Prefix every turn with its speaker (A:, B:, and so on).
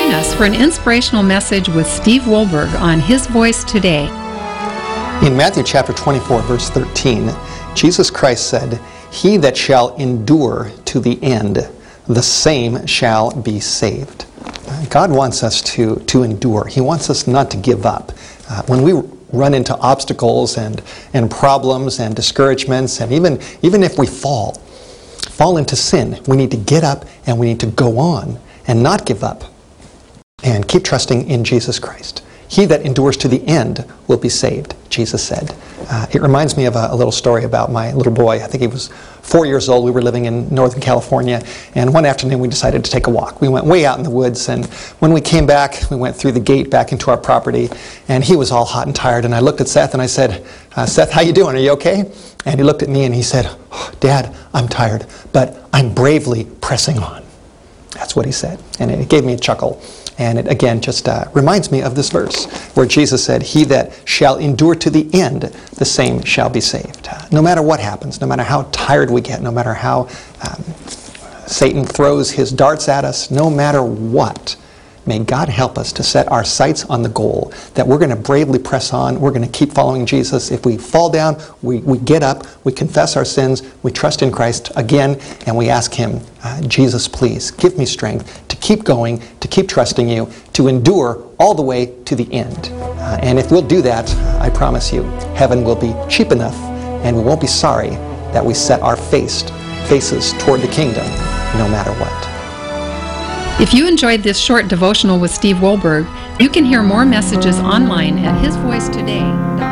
A: Join us for an inspirational message with Steve Wohlberg on His Voice Today.
B: In Matthew chapter 24, verse 13, Jesus Christ said, "He that shall endure to the end, the same shall be saved." God wants us to endure. He wants us not to give up. When we run into obstacles and problems and discouragements, and even if we fall into sin, we need to get up and we need to go on and not give up and keep trusting in Jesus Christ. He that endures to the end will be saved, Jesus said. It reminds me of a little story about my little boy. I think he was 4 years old. We were living in Northern California, and one afternoon we decided to take a walk. We went way out in the woods, and when we came back, we went through the gate back into our property, and he was all hot and tired, and I looked at Seth and I said, "Seth, how you doing? Are you okay?" And he looked at me and he said, "Oh, Dad, I'm tired, but I'm bravely pressing on." That's what he said, and it gave me a chuckle. And it, again, just reminds me of this verse where Jesus said, "He that shall endure to the end, the same shall be saved." No matter what happens, no matter how tired we get, no matter how Satan throws his darts at us, no matter what, may God help us to set our sights on the goal, that we're going to bravely press on, we're going to keep following Jesus. If we fall down, we get up, we confess our sins, we trust in Christ again, and we ask Him, "Jesus, please, give me strength to keep going, to keep trusting You, to endure all the way to the end." And if we'll do that, I promise you, heaven will be cheap enough, and we won't be sorry that we set our faces toward the kingdom, no matter what.
A: If you enjoyed this short devotional with Steve Wohlberg, you can hear more messages online at hisvoicetoday.com.